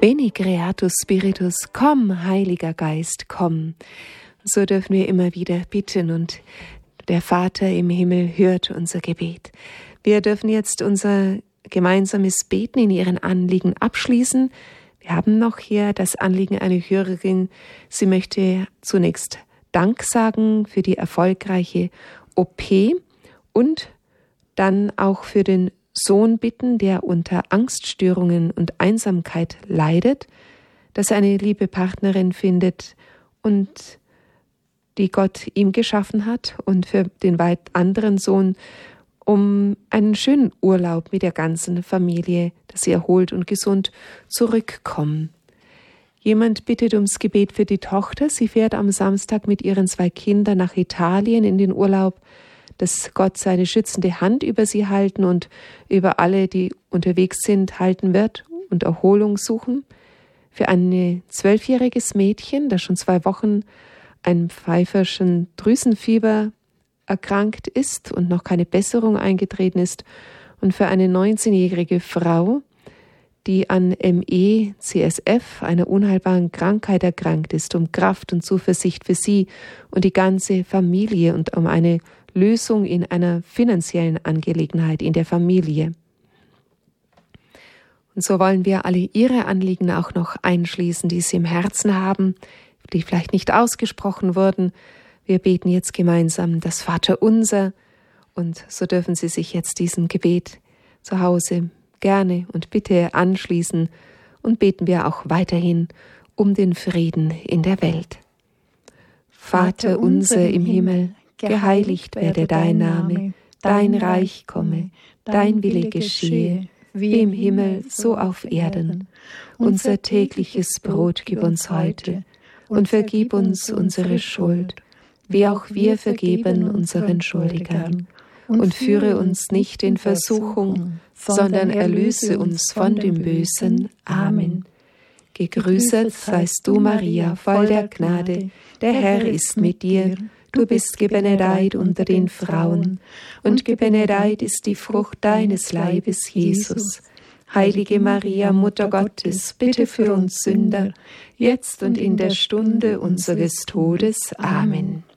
Veni Creator Spiritus, komm, Heiliger Geist, komm. So dürfen wir immer wieder bitten und der Vater im Himmel hört unser Gebet. Wir dürfen jetzt unser gemeinsames Beten in ihren Anliegen abschließen. Wir haben noch hier das Anliegen einer Hörerin. Sie möchte zunächst Dank sagen für die erfolgreiche OP und dann auch für den Sohn bitten, der unter Angststörungen und Einsamkeit leidet, dass er eine liebe Partnerin findet und die Gott ihm geschaffen hat, und für den weit anderen Sohn um einen schönen Urlaub mit der ganzen Familie, dass sie erholt und gesund zurückkommen. Jemand bittet ums Gebet für die Tochter. Sie fährt am Samstag mit ihren 2 Kindern nach Italien in den Urlaub, dass Gott seine schützende Hand über sie halten und über alle, die unterwegs sind, halten wird und Erholung suchen. Für ein 12-jähriges Mädchen, das schon 2 Wochen an pfeiferschen Drüsenfieber erkrankt ist und noch keine Besserung eingetreten ist. Und für eine 19-jährige Frau, die an ME/CSF, einer unheilbaren Krankheit, erkrankt ist, um Kraft und Zuversicht für sie und die ganze Familie und um eine Lösung in einer finanziellen Angelegenheit in der Familie. Und so wollen wir alle ihre Anliegen auch noch einschließen, die sie im Herzen haben, die vielleicht nicht ausgesprochen wurden. Wir beten jetzt gemeinsam das Vaterunser, und so dürfen Sie sich jetzt diesem Gebet zu Hause gerne und bitte anschließen, und beten wir auch weiterhin um den Frieden in der Welt. Vater unser im Himmel, geheiligt werde dein Name, dein Reich komme, dein Wille geschehe, wie im Himmel, so auf Erden. Unser tägliches Brot gib uns heute und vergib uns unsere Schuld, wie auch wir vergeben unseren Schuldigern. Und führe uns nicht in Versuchung, sondern erlöse uns von dem Bösen. Amen. Gegrüßet seist du, Maria, voll der Gnade, der Herr ist mit dir. Du bist gebenedeit unter den Frauen, und gebenedeit ist die Frucht deines Leibes, Jesus. Heilige Maria, Mutter Gottes, bitte für uns Sünder, jetzt und in der Stunde unseres Todes. Amen.